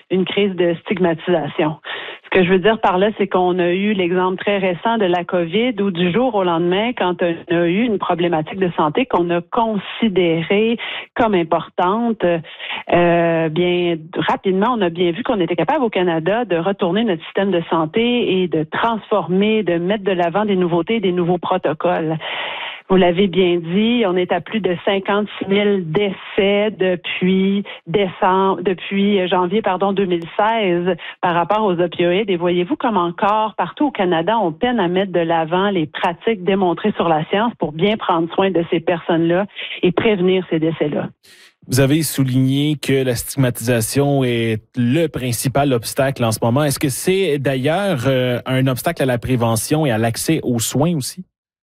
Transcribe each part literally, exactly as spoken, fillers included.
une crise de stigmatisation. Ce que je veux dire par là, c'est qu'on a eu l'exemple très récent de la COVID où du jour au lendemain, quand on a eu une problématique de santé qu'on a considérée comme importante, euh, bien rapidement, on a bien vu qu'on était capable au Canada de retourner notre système de santé et de transformer, de mettre de l'avant des nouveautés, des nouveaux protocoles. Vous l'avez bien dit, on est à plus de cinquante-six mille décès depuis décembre, depuis janvier, pardon, deux mille seize par rapport aux opioïdes. Et voyez-vous comme encore partout au Canada, on peine à mettre de l'avant les pratiques démontrées sur la science pour bien prendre soin de ces personnes-là et prévenir ces décès-là. Vous avez souligné que la stigmatisation est le principal obstacle en ce moment. Est-ce que c'est d'ailleurs euh, un obstacle à la prévention et à l'accès aux soins aussi?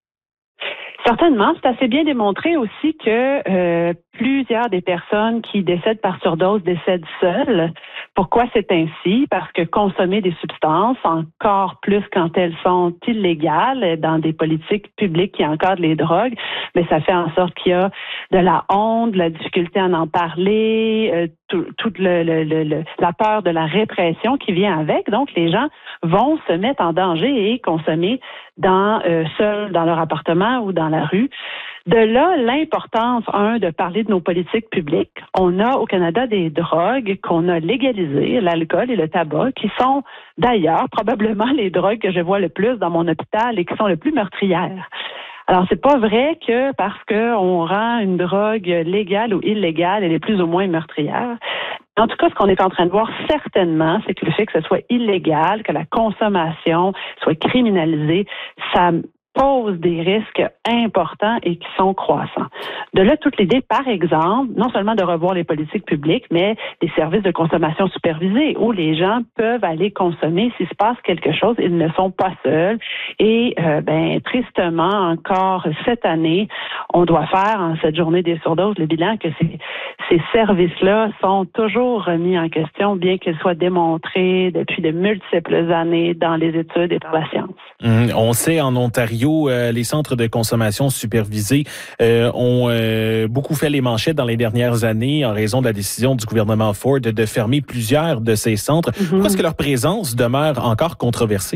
Certainement, c'est assez bien démontré aussi que euh, plusieurs des personnes qui décèdent par surdose décèdent seules. Pourquoi c'est ainsi? Parce que consommer des substances, encore plus quand elles sont illégales dans des politiques publiques qui encadrent les drogues, mais ça fait en sorte qu'il y a de la honte, de la difficulté à en parler, euh, toute tout le, le, le, le, la peur de la répression qui vient avec. Donc, les gens vont se mettre en danger et consommer dans euh, seuls dans leur appartement ou dans la rue. De là, l'importance, un, de parler de nos politiques publiques. On a au Canada des drogues qu'on a légalisées, l'alcool et le tabac, qui sont d'ailleurs probablement les drogues que je vois le plus dans mon hôpital et qui sont le plus meurtrières. Alors, c'est pas vrai que parce qu'on rend une drogue légale ou illégale, elle est plus ou moins meurtrière. En tout cas, ce qu'on est en train de voir certainement, c'est que le fait que ce soit illégal, que la consommation soit criminalisée, ça pose des risques importants et qui sont croissants. De là, toute l'idée, par exemple, non seulement de revoir les politiques publiques, mais des services de consommation supervisés où les gens peuvent aller consommer s'il se passe quelque chose, ils ne sont pas seuls. Et euh, ben tristement, encore cette année, on doit faire en cette journée des surdoses le bilan que ces, ces services-là sont toujours remis en question, bien qu'ils soient démontrés depuis de multiples années dans les études et par la science. Mmh, on sait en Ontario, Euh, les centres de consommation supervisés euh, ont euh, beaucoup fait les manchettes dans les dernières années en raison de la décision du gouvernement Ford de, de fermer plusieurs de ces centres. Mm-hmm. Pourquoi est-ce que leur présence demeure encore controversée?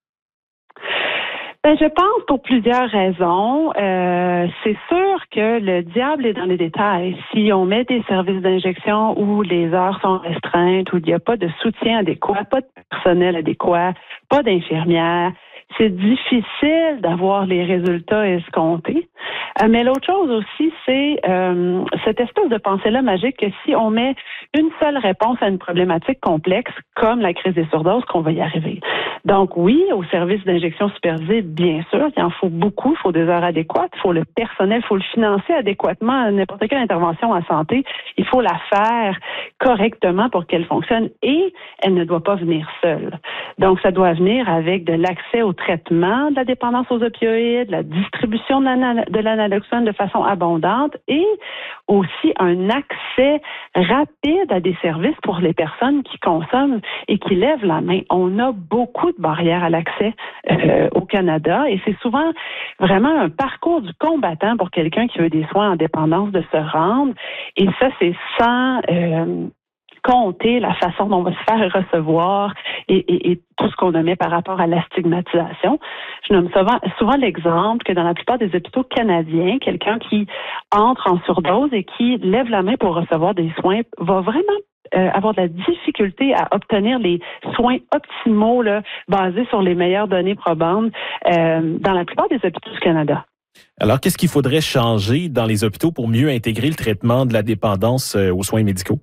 Ben, je pense pour plusieurs raisons. Euh, c'est sûr que le diable est dans les détails. Si on met des services d'injection où les heures sont restreintes, où il n'y a pas de soutien adéquat, pas de personnel adéquat, pas d'infirmières, c'est difficile d'avoir les résultats escomptés. Euh, mais l'autre chose aussi, c'est euh, cette espèce de pensée-là magique que si on met une seule réponse à une problématique complexe, comme la crise des surdoses, qu'on va y arriver. Donc oui, au service d'injection supervisée, bien sûr, il en faut beaucoup, il faut des heures adéquates, il faut le personnel, il faut le financer adéquatement. N'importe quelle intervention en santé, il faut la faire correctement pour qu'elle fonctionne et elle ne doit pas venir seule. Donc ça doit venir avec de l'accès au traitement de la dépendance aux opioïdes, la distribution de l'analoxone de façon abondante et aussi un accès rapide à des services pour les personnes qui consomment et qui lèvent la main. On a beaucoup de barrières à l'accès euh, au Canada et c'est souvent vraiment un parcours du combattant pour quelqu'un qui veut des soins en dépendance de se rendre. Et ça, c'est sans euh, compter la façon dont on va se faire recevoir et, et, et tout ce qu'on a mis par rapport à la stigmatisation. Je nomme souvent, souvent l'exemple que dans la plupart des hôpitaux canadiens, quelqu'un qui entre en surdose et qui lève la main pour recevoir des soins va vraiment euh, avoir de la difficulté à obtenir les soins optimaux là, basés sur les meilleures données probantes euh, dans la plupart des hôpitaux du Canada. Alors, qu'est-ce qu'il faudrait changer dans les hôpitaux pour mieux intégrer le traitement de la dépendance euh, aux soins médicaux?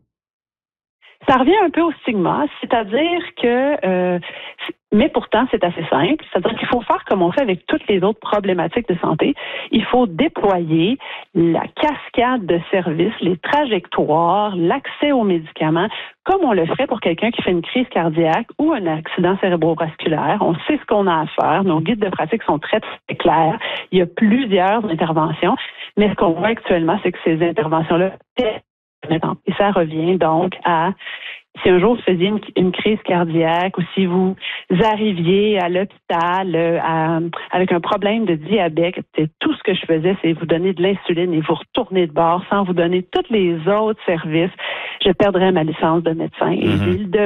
Ça revient un peu au stigma, c'est-à-dire que, euh, mais pourtant c'est assez simple, c'est-à-dire qu'il faut faire comme on fait avec toutes les autres problématiques de santé. Il faut déployer la cascade de services, les trajectoires, l'accès aux médicaments, comme on le ferait pour quelqu'un qui fait une crise cardiaque ou un accident cérébrovasculaire. On sait ce qu'on a à faire, nos guides de pratique sont très, très clairs. Il y a plusieurs interventions, mais ce qu'on voit actuellement, c'est que ces interventions-là et ça revient donc à si un jour vous faisiez une, une crise cardiaque ou si vous arriviez à l'hôpital euh, à, avec un problème de diabète, c'est tout ce que je faisais, c'est vous donner de l'insuline et vous retourner de bord sans vous donner tous les autres services. Je perdrais ma licence de médecin. Mm-hmm. Et